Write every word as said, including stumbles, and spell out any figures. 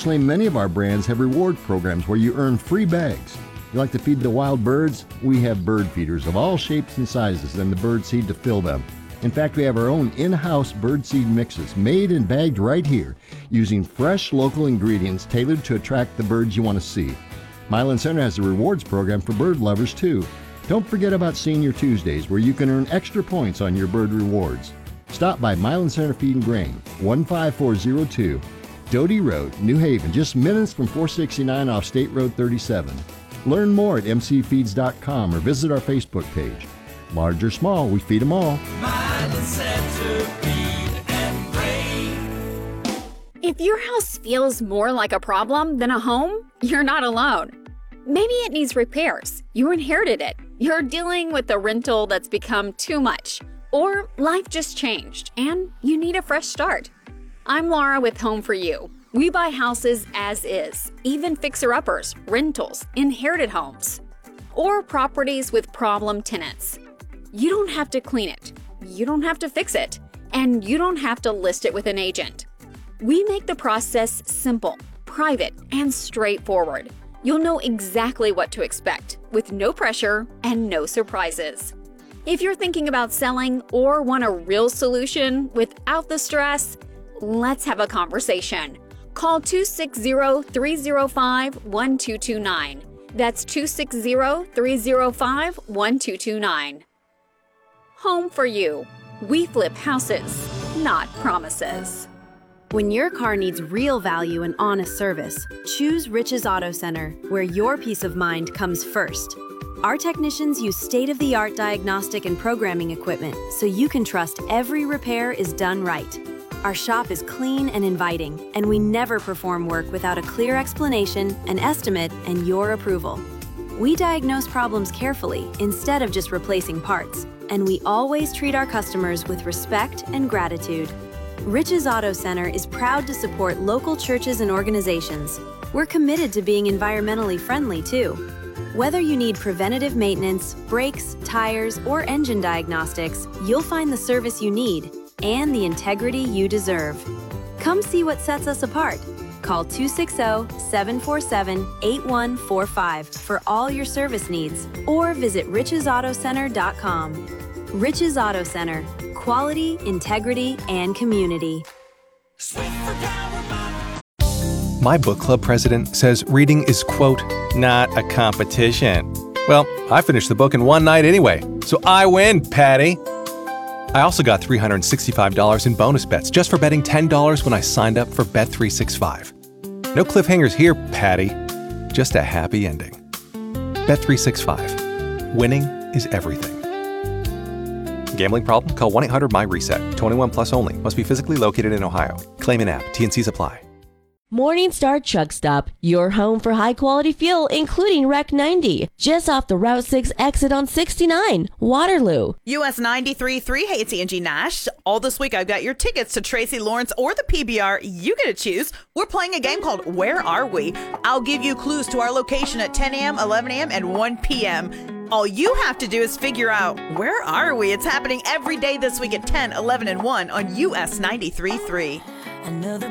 Additionally, many of our brands have reward programs where you earn free bags. You like to feed the wild birds? We have bird feeders of all shapes and sizes and the bird seed to fill them. In fact, we have our own in-house bird seed mixes made and bagged right here using fresh local ingredients tailored to attract the birds you want to see. Milan Center has a rewards program for bird lovers too. Don't forget about Senior Tuesdays where you can earn extra points on your bird rewards. Stop by Milan Center Feed and Grain, one five four zero two, Doty Road, New Haven, just minutes from four sixty-nine off State Road thirty-seven. Learn more at m c feeds dot com or visit our Facebook page. Large or small, we feed them all. Milan Center Feed and Grain. If your house feels more like a problem than a home, you're not alone. Maybe it needs repairs. You inherited it. You're dealing with a rental that's become too much. Or life just changed and you need a fresh start. I'm Laura with Home for You. We buy houses as is, even fixer-uppers, rentals, inherited homes, or properties with problem tenants. You don't have to clean it, you don't have to fix it, and you don't have to list it with an agent. We make the process simple, private, and straightforward. You'll know exactly what to expect, with no pressure and no surprises. If you're thinking about selling or want a real solution without the stress, let's have a conversation. Call two six zero, three zero five, one two two nine. That's two six zero, three zero five, one two two nine. Home for You. We flip houses, not promises. When your car needs real value and honest service, choose Rich's Auto Center, where your peace of mind comes first. Our technicians use state-of-the-art diagnostic and programming equipment so you can trust every repair is done right. Our shop is clean and inviting, and we never perform work without a clear explanation, an estimate, and your approval. We diagnose problems carefully instead of just replacing parts, and we always treat our customers with respect and gratitude. Rich's Auto Center is proud to support local churches and organizations. We're committed to being environmentally friendly, too. Whether you need preventative maintenance, brakes, tires, or engine diagnostics, you'll find the service you need and the integrity you deserve. Come see what sets us apart. Call two six zero, seven four seven, eight one four five for all your service needs, or visit riches auto center dot com. Rich's Auto Center. Quality, integrity, and community. My book club president says reading is, quote, not a competition. Well, I finished the book in one night anyway, so I win, Patty. I also got three hundred sixty-five dollars in bonus bets just for betting ten dollars when I signed up for Bet three sixty-five. No cliffhangers here, Patty. Just a happy ending. Bet three sixty-five. Winning is everything. Gambling problem? Call one eight hundred my reset. twenty-one plus only. Must be physically located in Ohio. Claim in app. T and Cs apply. Morningstar Truck Stop, your home for high-quality fuel, including R E C ninety, just off the Route six exit on sixty-nine, Waterloo. U S ninety-three point three, hey, it's Angie Nash. All this week, I've got your tickets to Tracy Lawrence or the P B R. You get to choose. We're playing a game called Where Are We? I'll give you clues to our location at ten a.m., eleven a.m., and one p.m. All you have to do is figure out, where are we? It's happening every day this week at ten, eleven, and one on U S ninety-three point three. Another